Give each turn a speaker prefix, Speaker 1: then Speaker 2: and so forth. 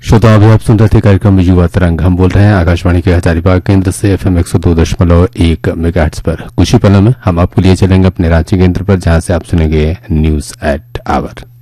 Speaker 1: श्रोता, अभी आप सुन रहे थे कार्यक्रम युवा तरंग। हम बोल रहे हैं आकाशवाणी के हजारीबाग केंद्र से FM 102.1 मेगाहर्ट्ज पर। कुछ ही पलों में हम आपको लिए चलेंगे अपने रांची केंद्र पर, जहां से आप सुनेंगे न्यूज एट आवर।